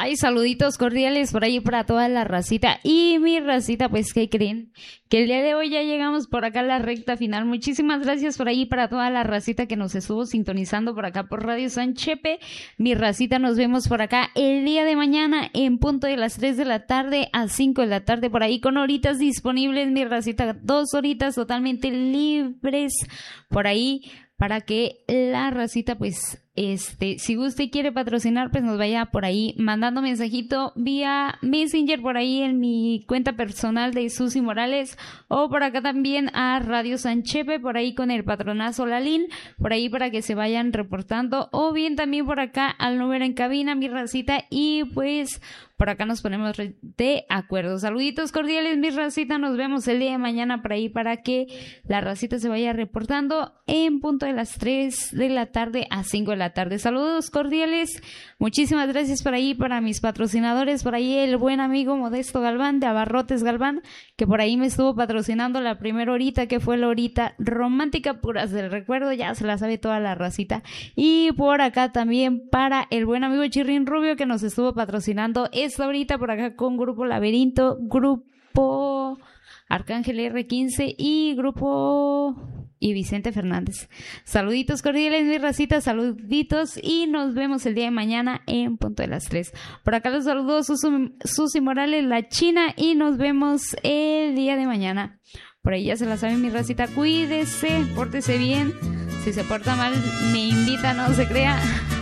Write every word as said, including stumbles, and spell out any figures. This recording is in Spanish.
Ay, saluditos cordiales por ahí para toda la racita. Y mi racita, pues, ¿qué creen? Que el día de hoy ya llegamos por acá a la recta final. Muchísimas gracias por ahí para toda la racita que nos estuvo sintonizando por acá por Radio San Chepe. Mi racita, nos vemos por acá el día de mañana en punto de las tres de la tarde a cinco de la tarde por ahí con horitas disponibles, mi racita. Dos horitas totalmente libres por ahí para que la racita, pues, este, si gusta y quiere patrocinar, pues nos vaya por ahí mandando mensajito vía Messenger por ahí en mi cuenta personal de Susi Morales, o por acá también a Radio San Chepe, por ahí con el patronazo Lalín, por ahí para que se vayan reportando, o bien también por acá al número en cabina, mi racita, y pues por acá nos ponemos de acuerdo. Saluditos cordiales, mi racita, nos vemos el día de mañana por ahí para que la racita se vaya reportando en punto de las tres de la tarde a cinco de la tarde. Saludos cordiales, muchísimas gracias por ahí para mis patrocinadores, por ahí el buen amigo Modesto Galván de Abarrotes Galván, que por ahí me estuvo patrocinando la primera horita, que fue la horita romántica puras del recuerdo, ya se la sabe toda la racita. Y por acá también para el buen amigo Chirrín Rubio, que nos estuvo patrocinando esta horita por acá con Grupo Laberinto, Grupo Arcángel R quince y Grupo y Vicente Fernández. Saluditos cordiales, mi racita, saluditos, y nos vemos el día de mañana en punto de las tres. Por acá los saludos Susi, Susi Morales, la China, y nos vemos el día de mañana. Por ahí ya se la saben, mi racita, cuídese, pórtese bien. Si se porta mal, me invita, no se crea.